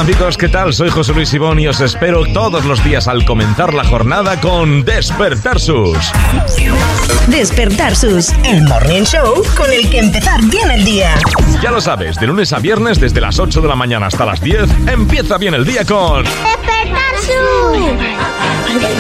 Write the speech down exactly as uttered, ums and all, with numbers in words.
Amigos, ¿qué tal? Soy José Luis Ibón y os espero todos los días al comenzar la jornada con Despertar Sus. Despertar Sus, el morning show con el que empezar bien el día. Ya lo sabes, de lunes a viernes desde las ocho de la mañana hasta las diez, empieza bien el día con Despertar Sus.